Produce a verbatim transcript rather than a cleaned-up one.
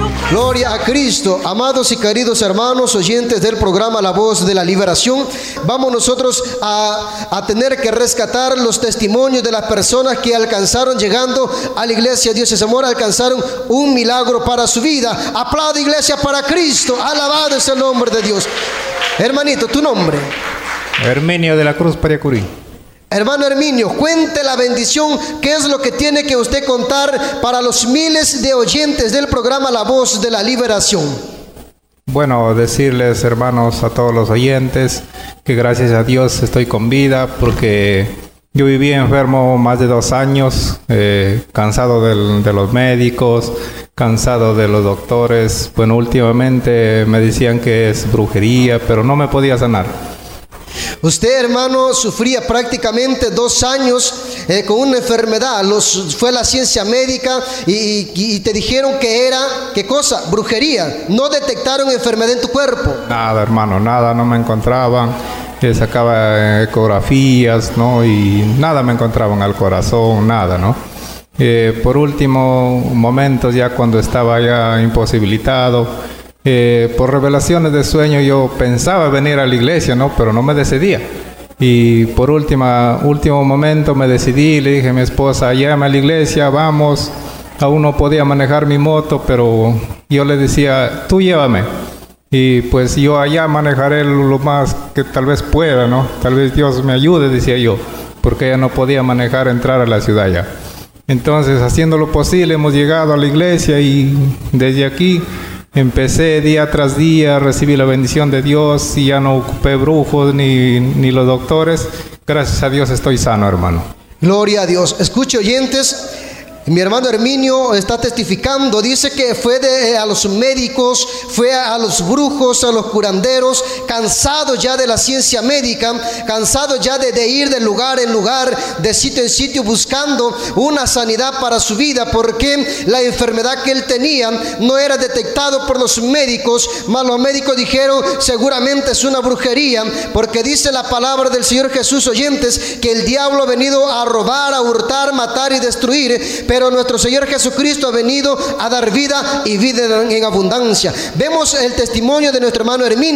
Gloria a Cristo. Amados y queridos hermanos, oyentes del programa La Voz de la Liberación, vamos nosotros a, a tener que rescatar los testimonios de las personas que alcanzaron, llegando a la iglesia Dios es Amor, alcanzaron un milagro para su vida. Aplaude, iglesia, para Cristo. Alabado es el nombre de Dios. Hermanito, ¿tu nombre? Herminio de la Cruz Pariacurí. Hermano Herminio, cuente la bendición. ¿Qué es lo que tiene que usted contar para los miles de oyentes del programa La Voz de la Liberación? Bueno, decirles, hermanos, a todos los oyentes, que gracias a Dios estoy con vida, porque yo viví enfermo más de dos años, eh, cansado del, de los médicos, cansado de los doctores. Bueno, últimamente me decían que es brujería, pero no me podía sanar. Usted, hermano, sufría prácticamente dos años eh, con una enfermedad. Los, fue la ciencia médica y, y, y te dijeron que era, ¿qué cosa? Brujería. No detectaron enfermedad en tu cuerpo. Nada, hermano, nada, no me encontraban. Eh, sacaba ecografías, ¿no? Y nada me encontraban al corazón, nada, ¿no? Eh, por último, momentos ya cuando estaba ya imposibilitado, Eh, por revelaciones de sueño yo pensaba venir a la iglesia, ¿no? Pero no me decidía. Y por última, último momento me decidí, le dije a mi esposa, llévame a la iglesia, vamos. Aún no podía manejar mi moto, pero yo le decía, tú llévame. Y pues yo allá manejaré lo más que tal vez pueda, ¿no? Tal vez Dios me ayude, decía yo, porque ella no podía manejar, entrar a la ciudad ya. Entonces, haciendo lo posible, hemos llegado a la iglesia y desde aquí empecé día tras día, recibí la bendición de Dios y ya no ocupé brujos ni, ni los doctores. Gracias a Dios estoy sano, hermano. Gloria a Dios. Escuche, oyentes. Mi hermano Herminio está testificando, dice que fue de, a los médicos, fue a, a los brujos, a los curanderos, cansado ya de la ciencia médica, cansado ya de, de ir de lugar en lugar, de sitio en sitio, buscando una sanidad para su vida, porque la enfermedad que él tenía no era detectado por los médicos, mas los médicos dijeron, seguramente es una brujería, porque dice la palabra del Señor Jesús, oyentes, que el diablo ha venido a robar, a hurtar, matar y destruir, pero Pero nuestro Señor Jesucristo ha venido a dar vida y vida en abundancia. Vemos el testimonio de nuestro hermano Herminio.